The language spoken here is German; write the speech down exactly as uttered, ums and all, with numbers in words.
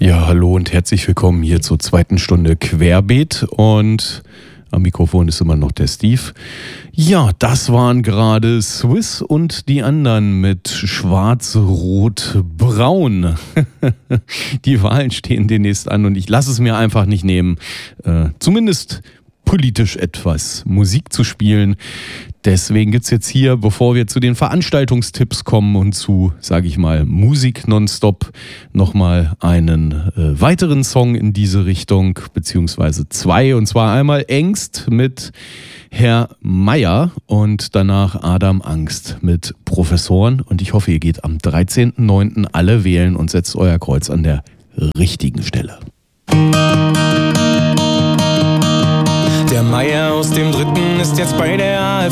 Ja, hallo und herzlich willkommen hier zur zweiten Stunde Querbeet und am Mikrofon ist immer noch der Steve. Ja, das waren gerade Swiss und die anderen mit Schwarz, Rot, Braun. Die Wahlen stehen demnächst an und ich lasse es mir einfach nicht nehmen, äh, zumindest politisch etwas Musik zu spielen. Deswegen gibt es jetzt hier, bevor wir zu den Veranstaltungstipps kommen und zu, sage ich mal, Musik nonstop, nochmal einen äh, weiteren Song in diese Richtung, beziehungsweise zwei, und zwar einmal Ängst mit Herr Meier und danach Adam Angst mit Professoren. Und ich hoffe, ihr geht am dreizehnten neunten alle wählen und setzt euer Kreuz an der richtigen Stelle. Der Meier aus dem Dritten ist jetzt bei der A F